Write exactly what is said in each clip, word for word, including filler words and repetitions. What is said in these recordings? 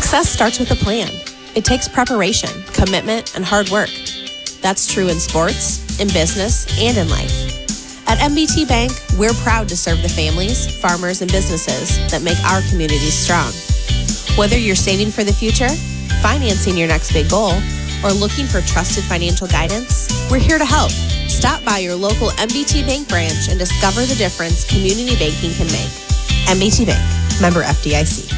Success starts with a plan. It takes preparation, commitment, and hard work. That's true in sports, in business, and in life. At M B T Bank, we're proud to serve the families, farmers, and businesses that make our communities strong. Whether you're saving for the future, financing your next big goal, or looking for trusted financial guidance, we're here to help. Stop by your local M B T Bank branch and discover the difference community banking can make. M B T Bank, member F D I C.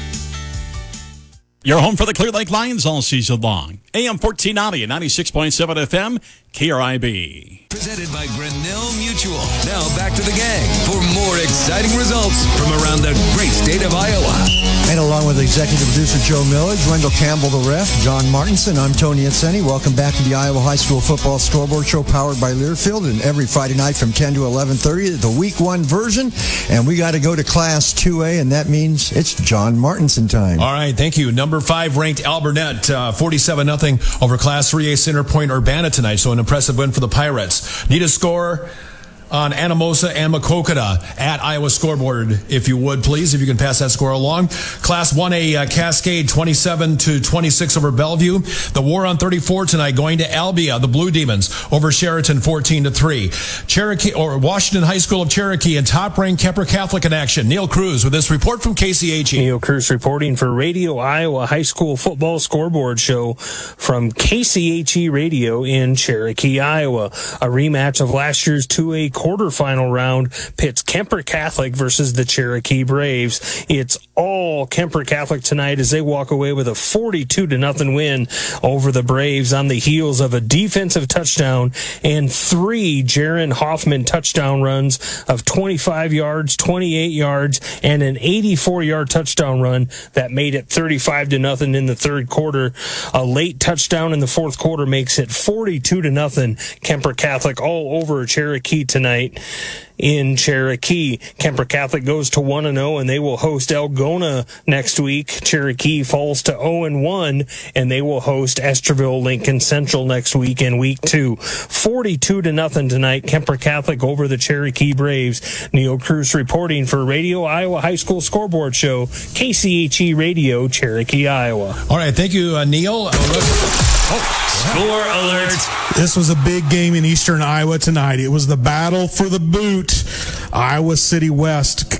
Your home for the Clear Lake Lions all season long. A M fourteen ninety and ninety-six point seven F M, K R I B. Presented by Grinnell Mutual. Now back to the gang for more exciting results from around the great state of Iowa. And along with executive producer Joe Millage, Wendell Campbell the ref, John Martinson, I'm Tony Inseni. Welcome back to the Iowa High School Football Scoreboard Show powered by Learfield, and every Friday night from ten to eleven thirty, the week one version. And we got to go to Class two A, and that means it's John Martinson time. All right, thank you. Number five ranked Alburnett, uh, forty-seven nothing over Class three A Center Point Urbana tonight. So an impressive win for the Pirates. Need a score on Anamosa and Maquoketa at Iowa Scoreboard, if you would, please, if you can pass that score along. Class one A uh, Cascade, twenty-seven to twenty-six over Bellevue. The War on thirty-four tonight going to Albia, the Blue Demons, over Sheraton, fourteen to three. Cherokee, or Washington High School of Cherokee and top-ranked Kemper Catholic in action. Neil Cruz with this report from K C H E. Neil Cruz reporting for Radio Iowa High School Football Scoreboard Show from K C H E Radio in Cherokee, Iowa. A rematch of last year's two A quarterfinal round pits Kemper Catholic versus the Cherokee Braves. It's all Kemper Catholic tonight as they walk away with a forty-two to nothing win over the Braves on the heels of a defensive touchdown and three Jaron Hoffman touchdown runs of twenty-five yards, twenty-eight yards, and an eighty-four yard touchdown run that made it thirty-five to nothing in the third quarter. A late touchdown in the fourth quarter makes it forty-two to nothing. Kemper Catholic all over Cherokee tonight in Cherokee. Kemper Catholic goes to one and oh, and they will host Algona next week. Cherokee falls to oh and one, and they will host Esterville Lincoln Central next week in week two. forty-two to nothing tonight. Kemper Catholic over the Cherokee Braves. Neil Cruz reporting for Radio Iowa High School Scoreboard Show, K C H E Radio, Cherokee, Iowa. All right, thank you, uh, Neil. Oh, score alert. This was a big game in eastern Iowa tonight. It was the battle for the boot. Iowa City West